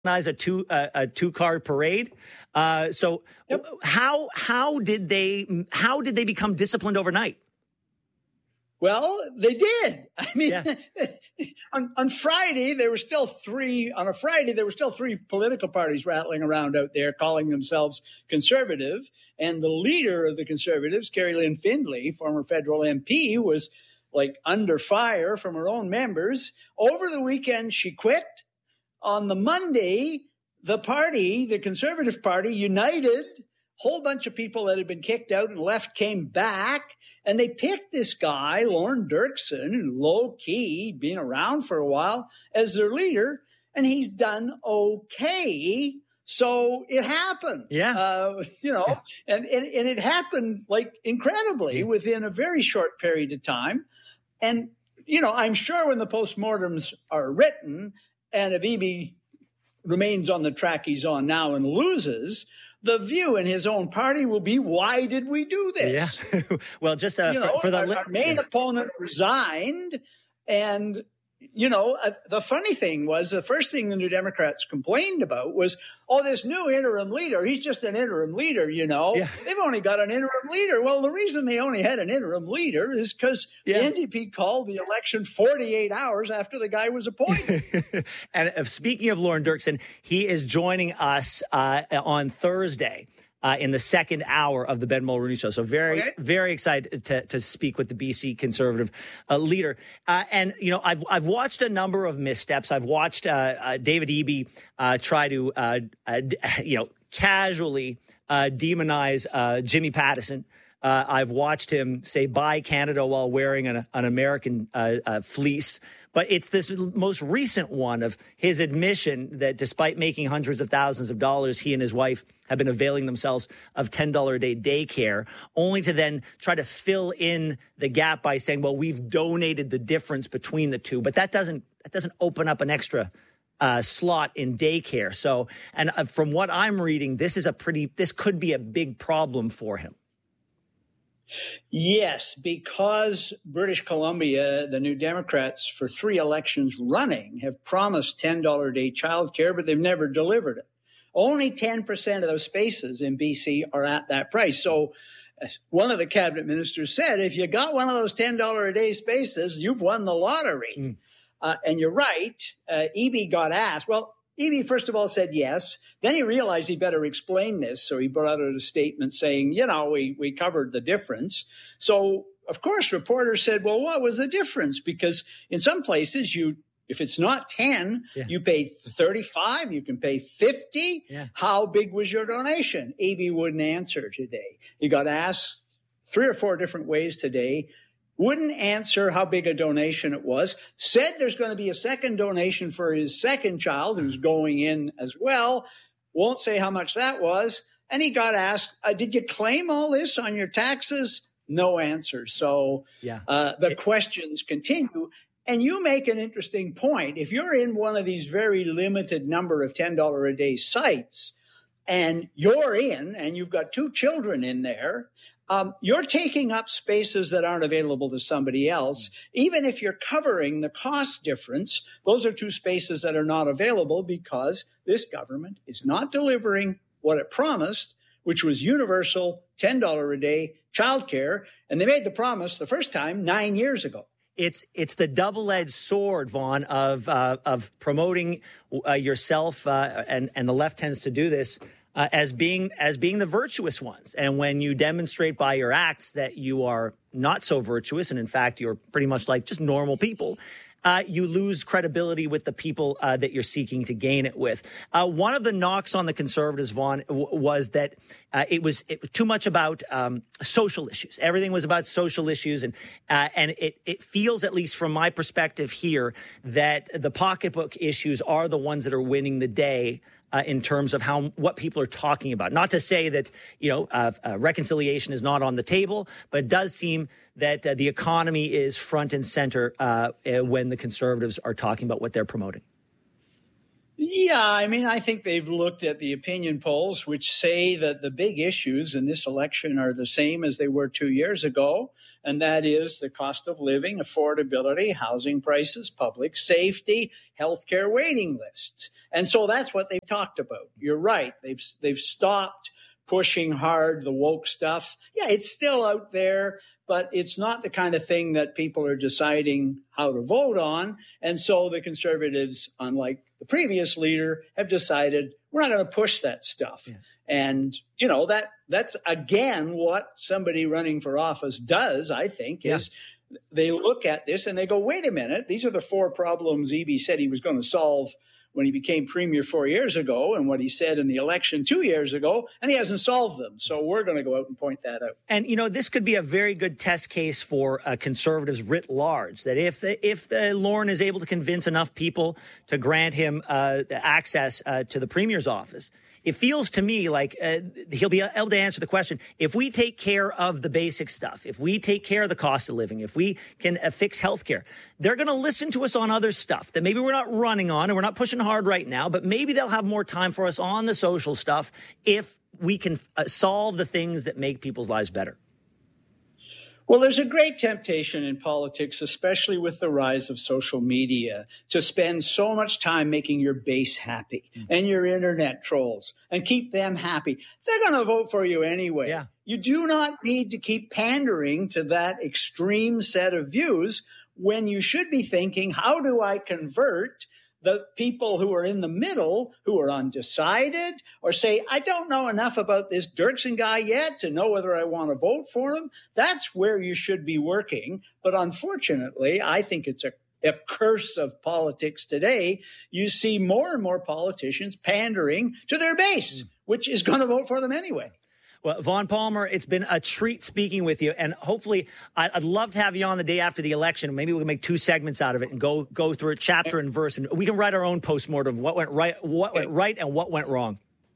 organize a two-car parade. So Yep. how did they become disciplined overnight? Well, they did. I mean, Yeah. on Friday, there were still three political parties rattling around out there calling themselves conservative. And the leader of the Conservatives, Carrie Lynn Findlay, former federal MP, was like under fire from her own members. Over the weekend, she quit. On the Monday, the Conservative Party, united, whole bunch of people that had been kicked out and left came back, and they picked this guy, Lorne Dirksen, low key, been around for a while, as their leader, and he's done okay. So it happened, and it happened like incredibly within a very short period of time. And, I'm sure when the postmortems are written and if Eby remains on the track he's on now and loses, the view in his own party will be, why did we do this? Yeah. Well, just for our main opponent resigned. And, the funny thing was the first thing the New Democrats complained about was, this new interim leader, he's just an interim leader, Yeah. They've only got an interim leader. Well, the reason they only had an interim leader is because the NDP called the election 48 hours after the guy was appointed. And speaking of Lorne Dirksen, he is joining us on Thursday. In the second hour of the Ben Mulroney Show. So very excited to speak with the BC Conservative leader. And, I've watched a number of missteps. I've watched David Eby try to, casually demonize Jimmy Pattison. I've watched him say bye Canada while wearing an American fleece. But it's this most recent one of his admission that despite making hundreds of thousands of dollars, he and his wife have been availing themselves of $10 a day daycare, only to then try to fill in the gap by saying, well, we've donated the difference between the two. But that doesn't open up an extra slot in daycare. So, and from what I'm reading, this could be a big problem for him. Yes, because British Columbia, the New Democrats, for 3 elections running, have promised $10 a day childcare, but they've never delivered it. Only 10% of those spaces in BC are at that price. So as one of the cabinet ministers said, if you got one of those $10 a day spaces, you've won the lottery. And you're right. Eby got asked. Well, Eby, first of all, said yes. Then he realized he better explain this. So he brought out a statement saying, we covered the difference. So, of course, reporters said, well, what was the difference? Because in some places, if it's not 10, you pay 35, you can pay 50. Yeah. How big was your donation? Eby wouldn't answer today. He got asked 3 or 4 different ways today. Wouldn't answer how big a donation it was, said there's going to be a second donation for his second child who's going in as well, won't say how much that was. And he got asked, did you claim all this on your taxes? No answer. So the questions continue. And you make an interesting point. If you're in one of these very limited number of $10 a day sites and you're in and you've got 2 children in there, you're taking up spaces that aren't available to somebody else. Even if you're covering the cost difference, those are 2 spaces that are not available because this government is not delivering what it promised, which was universal $10 a day childcare. And they made the promise the first time 9 years ago. It's the double-edged sword, Vaughn, of promoting yourself, and the left tends to do this. As being the virtuous ones. And when you demonstrate by your acts that you are not so virtuous, and in fact, you're pretty much like just normal people, you lose credibility with the people that you're seeking to gain it with. One of the knocks on the Conservatives, Vaughn, was that it was too much about social issues. Everything was about social issues. And it feels, at least from my perspective here, that the pocketbook issues are the ones that are winning the day in terms of what people are talking about. Not to say that, reconciliation is not on the table, but it does seem that the economy is front and center when the Conservatives are talking about what they're promoting. Yeah, I mean, I think they've looked at the opinion polls, which say that the big issues in this election are the same as they were 2 years ago. And that is the cost of living, affordability, housing prices, public safety, healthcare waiting lists. And so that's what they've talked about. You're right. They've stopped pushing hard the woke stuff. Yeah, it's still out there, but it's not the kind of thing that people are deciding how to vote on. And so the Conservatives, unlike the previous leader, have decided we're not going to push that stuff. Yeah. And, you know, that's again what somebody running for office does, I think, is they look at this and they go, wait a minute, these are the 4 problems Eby said he was going to solve when he became premier 4 years ago and what he said in the election 2 years ago, and he hasn't solved them. So we're going to go out and point that out. And, you know, this could be a very good test case for Conservatives writ large, that if the Lorne is able to convince enough people to grant him access to the premier's office, it feels to me like he'll be able to answer the question. If we take care of the basic stuff, if we take care of the cost of living, if we can fix healthcare, they're going to listen to us on other stuff that maybe we're not running on and we're not pushing hard right now, but maybe they'll have more time for us on the social stuff if we can solve the things that make people's lives better. Well, there's a great temptation in politics, especially with the rise of social media, to spend so much time making your base happy and your internet trolls and keep them happy. They're going to vote for you anyway. Yeah. You do not need to keep pandering to that extreme set of views when you should be thinking, how do I convert the people who are in the middle, who are undecided, or say, I don't know enough about this Dirksen guy yet to know whether I want to vote for him? That's where you should be working. But unfortunately, I think it's a curse of politics today. You see more and more politicians pandering to their base, which is going to vote for them anyway. Well, Vaughn Palmer, it's been a treat speaking with you. And hopefully, I'd love to have you on the day after the election. Maybe we can make 2 segments out of it and go through it chapter and verse. And we can write our own postmortem of what went right and what went wrong.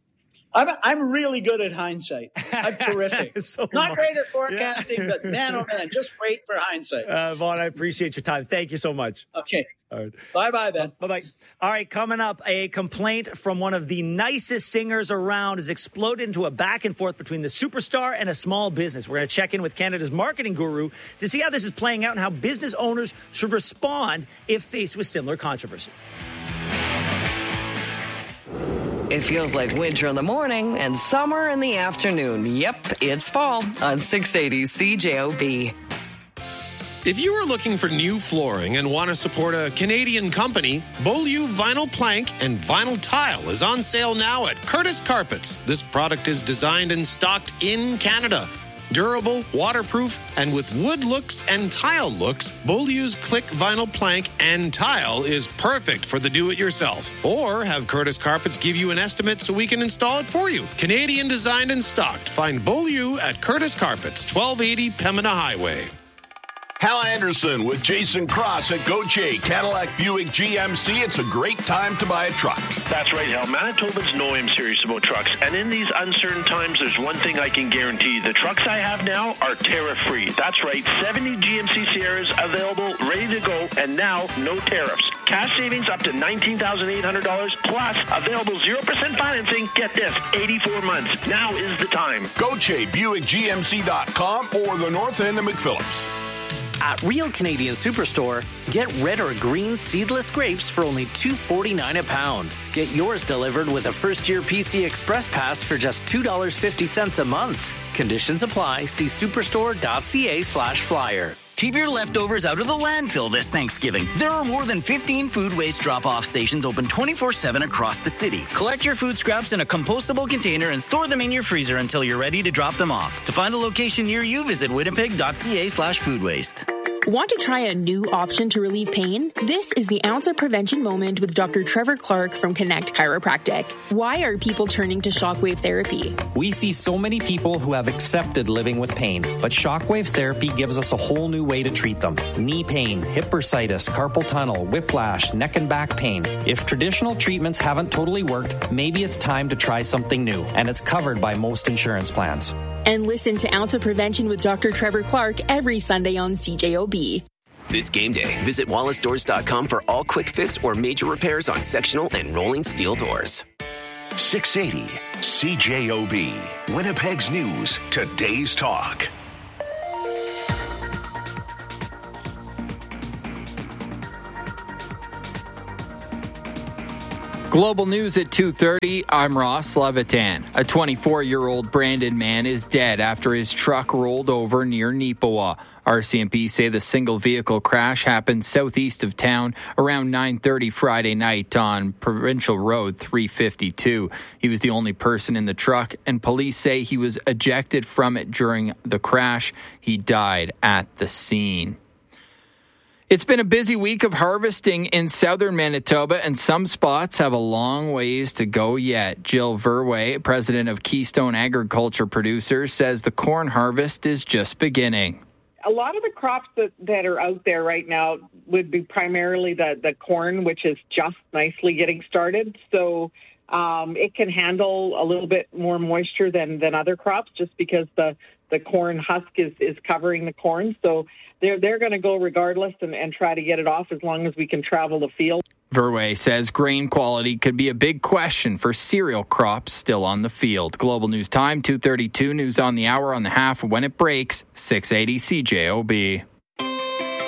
I'm really good at hindsight. I'm terrific. Not great at forecasting, but man, just wait for hindsight. Vaughn, I appreciate your time. Thank you so much. Okay. All right. Bye-bye, then. Bye-bye. All right, coming up, a complaint from one of the nicest singers around has exploded into a back and forth between the superstar and a small business. We're going to check in with Canada's marketing guru to see how this is playing out and how business owners should respond if faced with similar controversy. It feels like winter in the morning and summer in the afternoon. Yep, it's fall on 680 CJOB. If you are looking for new flooring and want to support a Canadian company, Beaulieu Vinyl Plank and Vinyl Tile is on sale now at Curtis Carpets. This product is designed and stocked in Canada. Durable, waterproof, and with wood looks and tile looks, Beaulieu's Click Vinyl Plank and Tile is perfect for the do-it-yourself. Or have Curtis Carpets give you an estimate so we can install it for you. Canadian designed and stocked. Find Beaulieu at Curtis Carpets, 1280 Pembina Highway. Hal Anderson with Jason Cross at Gauthier Cadillac Buick GMC. It's a great time to buy a truck. That's right, Hal. Manitobans know I'm serious about trucks. And in these uncertain times, there's one thing I can guarantee. The trucks I have now are tariff-free. That's right, 70 GMC Sierras available, ready to go, and now no tariffs. Cash savings up to $19,800 plus available 0% financing. Get this, 84 months. Now is the time. Gauthier BuickGMC.com or the North End of McPhillips. At Real Canadian Superstore, get red or green seedless grapes for only $2.49 a pound. Get yours delivered with a first-year PC Express Pass for just $2.50 a month. Conditions apply. See superstore.ca/flyer. Keep your leftovers out of the landfill this Thanksgiving. There are more than 15 food waste drop-off stations open 24/7 across the city. Collect your food scraps in a compostable container and store them in your freezer until you're ready to drop them off. To find a location near you, visit winnipeg.ca/food waste. Want to try a new option to relieve pain? This is the Ounce of Prevention Moment with Dr. Trevor Clark from Connect Chiropractic. Why are people turning to shockwave therapy? We see so many people who have accepted living with pain, but shockwave therapy gives us a whole new way to treat them. Knee pain, hip bursitis, carpal tunnel, whiplash, neck and back pain. If traditional treatments haven't totally worked, maybe it's time to try something new, and it's covered by most insurance plans. And listen to Ounce of Prevention with Dr. Trevor Clark every Sunday on CJOB. This game day, visit WallaceDoors.com for all quick fix or major repairs on sectional and rolling steel doors. 680 CJOB, Winnipeg's News, Today's Talk. Global News at 2:30. I'm Ross Levitan. A 24-year-old Brandon man is dead after his truck rolled over near Neepawa. RCMP say the single-vehicle crash happened southeast of town around 9:30 Friday night on Provincial Road 352. He was the only person in the truck, and police say he was ejected from it during the crash. He died at the scene. It's been a busy week of harvesting in southern Manitoba, and some spots have a long ways to go yet. Jill Verwey, president of Keystone Agriculture Producers, says the corn harvest is just beginning. A lot of the crops that are out there right now would be primarily the corn, which is just nicely getting started. So it can handle a little bit more moisture than other crops just because the corn husk is covering the corn. So they're going to go regardless and try to get it off as long as we can travel the field. Verwey says grain quality could be a big question for cereal crops still on the field. Global News Time, 2:32, news on the hour on the half when it breaks, 680 CJOB.